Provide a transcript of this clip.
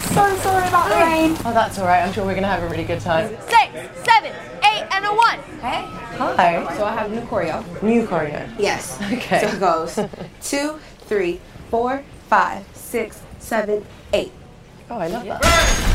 So sorry about the rain. Oh, that's all right. I'm sure we're going to have a really good time. 6, 7, 8, and a 1. Hey. Hi. So I have new choreo. New choreo. Yes. Okay. So it goes 2, 3, 4, 5, 6, 7, 8. Oh, I love that.